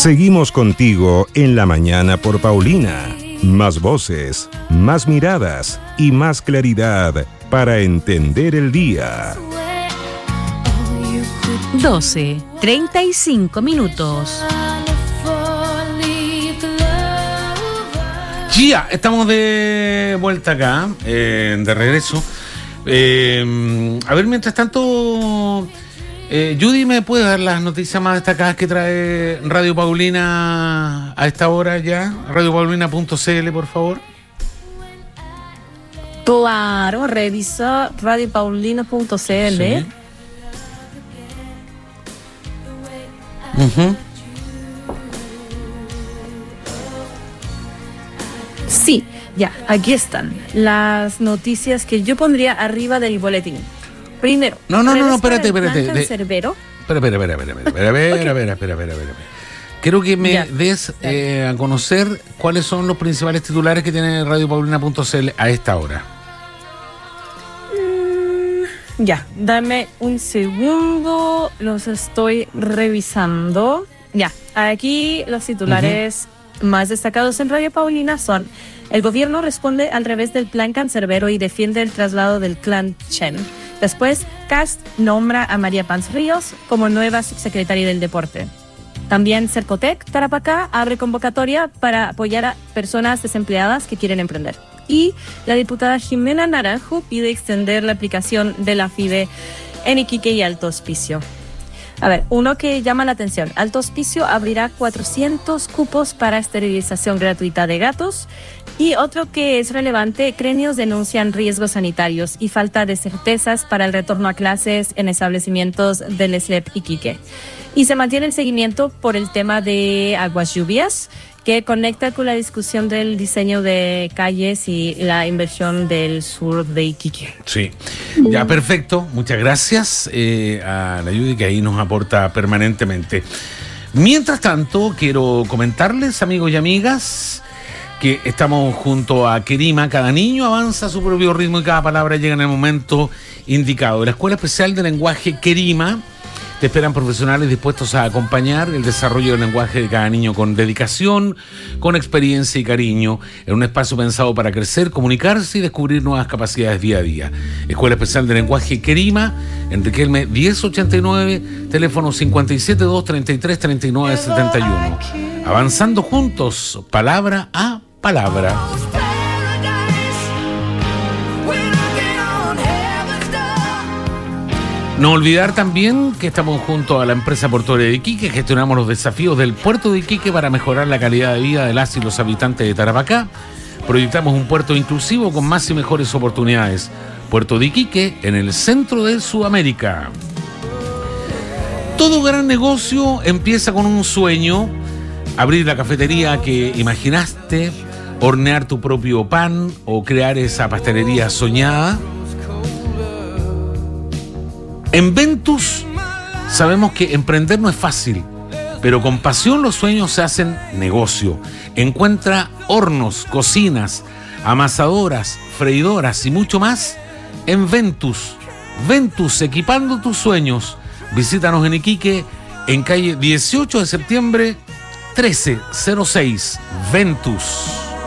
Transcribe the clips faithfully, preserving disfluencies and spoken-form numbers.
Seguimos contigo en la mañana por Paulina. Más voces, más miradas y más claridad para entender el día. doce, treinta y cinco minutos. Ya, estamos de vuelta acá, eh, de regreso. Eh, a ver, mientras tanto, eh, Judy, ¿me puede dar las noticias más destacadas que trae Radio Paulina a esta hora ya? radio paulina punto c l, por favor. Claro, revisa radio paulina punto c l. Sí. Uh-huh. Sí, ya, aquí están las noticias que yo pondría arriba del boletín. Primero, no, no, no, no, espérate, espérate. Plan Cancerbero. Espera, espera, espera, espera, espera, espera, espera, espera, espera, espera, espera. Quiero que me ya, des eh, a conocer cuáles son los principales titulares que tiene radio paulina punto c l a esta hora. Mm, ya, dame un segundo, los estoy revisando. Ya, aquí los titulares uh-huh. más destacados en Radio Paulina son: el gobierno responde al revés del plan Cancerbero y defiende el traslado del clan Chen. Después, Kast nombra a María Pans Ríos como nueva subsecretaria del deporte. También Cercotec Tarapacá abre convocatoria para apoyar a personas desempleadas que quieren emprender. Y la diputada Jimena Naranjo pide extender la aplicación de la FIDE en Iquique y Alto Hospicio. A ver, uno que llama la atención: Alto Hospicio abrirá cuatrocientos cupos para esterilización gratuita de gatos. Y otro que es relevante: gremios denuncian riesgos sanitarios y falta de certezas para el retorno a clases en establecimientos del S L E P Iquique. Y se mantiene el seguimiento por el tema de aguas lluvias, que conecta con la discusión del diseño de calles y la inversión del sur de Iquique. Sí, ya, perfecto. Muchas gracias eh, a la Judy, que ahí nos aporta permanentemente. Mientras tanto, quiero comentarles, amigos y amigas, que estamos junto a Querima. Cada niño avanza a su propio ritmo y cada palabra llega en el momento indicado. La Escuela Especial de Lenguaje Querima te esperan profesionales dispuestos a acompañar el desarrollo del lenguaje de cada niño con dedicación, con experiencia y cariño, en un espacio pensado para crecer, comunicarse y descubrir nuevas capacidades día a día. Escuela Especial de Lenguaje Querima, en Riquelme diez ochenta y nueve, teléfono cincuenta y siete, doscientos treinta y tres, treinta y nueve setenta y uno. Avanzando juntos, palabra a palabra. No olvidar también que estamos junto a la empresa portuaria de Iquique, gestionamos los desafíos del puerto de Iquique para mejorar la calidad de vida de las y los habitantes de Tarapacá. Proyectamos un puerto inclusivo con más y mejores oportunidades. Puerto de Iquique, en el centro de Sudamérica. Todo gran negocio empieza con un sueño: abrir la cafetería que imaginaste, hornear tu propio pan o crear esa pastelería soñada. En Ventus sabemos que emprender no es fácil, pero con pasión los sueños se hacen negocio. Encuentra hornos, cocinas, amasadoras, freidoras y mucho más en Ventus. Ventus, equipando tus sueños. Visítanos en Iquique, en calle dieciocho de septiembre, trece cero seis, Ventus.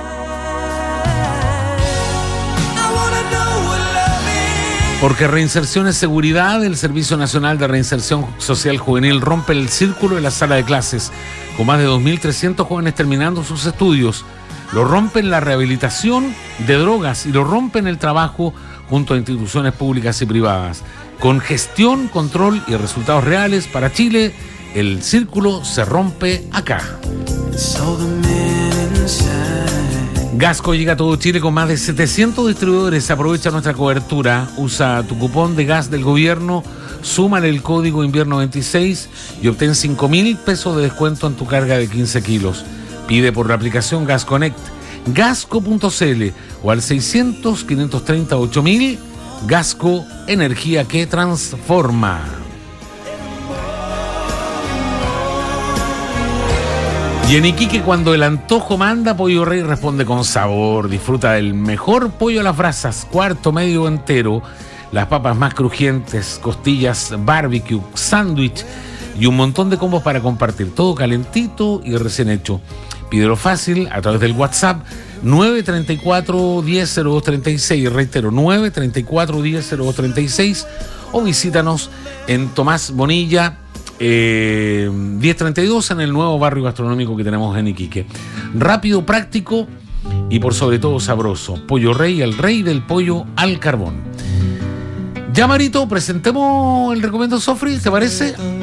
Porque Reinserción es Seguridad, el Servicio Nacional de Reinserción Social Juvenil rompe el círculo en la sala de clases, con más de dos mil trescientos jóvenes terminando sus estudios. Lo rompe en la rehabilitación de drogas y lo rompe en el trabajo junto a instituciones públicas y privadas. Con gestión, control y resultados reales para Chile, el círculo se rompe acá. Gasco llega a todo Chile con más de setecientos distribuidores. Aprovecha nuestra cobertura. Usa tu cupón de gas del gobierno, súmale el código invierno veintiséis y obtén cinco mil pesos de descuento en tu carga de quince kilos. Pide por la aplicación Gas Connect, gasco punto c l o al seiscientos, quinientos treinta, ocho mil. Gasco, energía que transforma. Y en Iquique, cuando el antojo manda, Pollo Rey responde con sabor. Disfruta del mejor pollo a las brasas, cuarto, medio, entero, las papas más crujientes, costillas, barbecue, sándwich, y un montón de combos para compartir, todo calentito y recién hecho. Pídelo fácil a través del WhatsApp nueve treinta y cuatro, diez, cero dos treinta y seis, reitero, nueve treinta y cuatro, diez, cero dos treinta y seis, o visítanos en Tomás Bonilla eh, diez treinta y dos, en el nuevo barrio gastronómico que tenemos en Iquique. Rápido, práctico y por sobre todo sabroso. Pollo Rey, el rey del pollo al carbón. Ya, Marito, presentemos el Recomiendo Sofri, ¿te parece?